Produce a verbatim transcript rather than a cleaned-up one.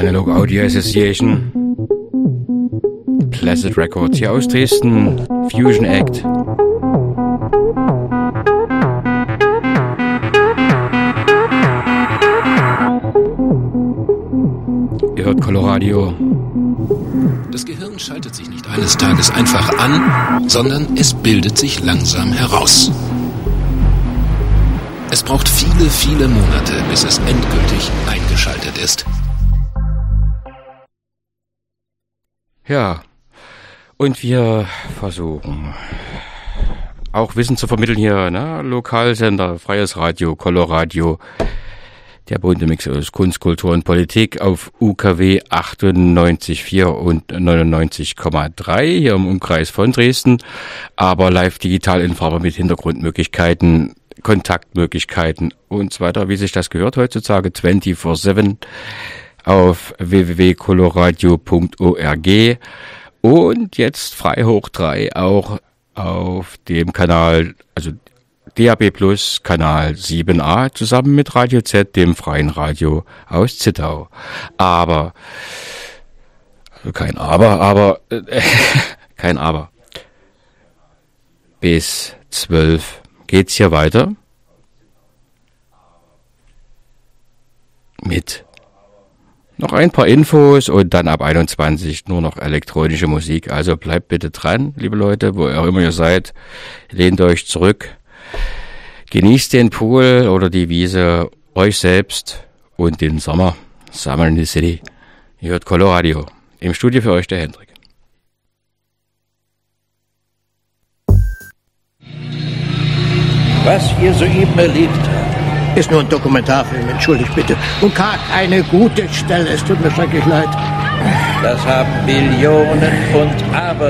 Analog Audio Association, Placid Records hier aus Dresden, Fusion Act. Ihr hört Coloradio. Das Gehirn schaltet sich nicht eines Tages einfach an, sondern es bildet sich langsam heraus. Es braucht viele, viele Monate, bis es endgültig eingeschaltet ist. Ja, und wir versuchen auch Wissen zu vermitteln hier, ne? Lokalsender, freies Radio, Coloradio, der bunte Mix aus Kunst, Kultur und Politik auf U K W achtundneunzig Komma vier und neunundneunzig Komma drei hier im Umkreis von Dresden, aber live digital in Farbe mit Hintergrundmöglichkeiten, Kontaktmöglichkeiten und so weiter, wie sich das gehört heutzutage, vierundzwanzig sieben auf w w w punkt coloradio punkt org und jetzt frei hoch drei auch auf dem Kanal, also D A B Plus, Kanal sieben a, zusammen mit Radio Z, dem freien Radio aus Zittau. Aber, also kein Aber, aber, äh, kein Aber. Bis zwölf geht's hier weiter mit noch ein paar Infos und dann ab einundzwanzig nur noch elektronische Musik. Also bleibt bitte dran, liebe Leute, wo auch immer ihr seid. Lehnt euch zurück. Genießt den Pool oder die Wiese, euch selbst und den Sommer. Summer in the City. Ihr hört Coloradio. Im Studio für euch der Hendrik. Was ihr soeben erlebt habt, ist nur ein Dokumentarfilm, entschuldigt bitte. Und keine gute Stelle, es tut mir schrecklich leid. Das haben Millionen und Aber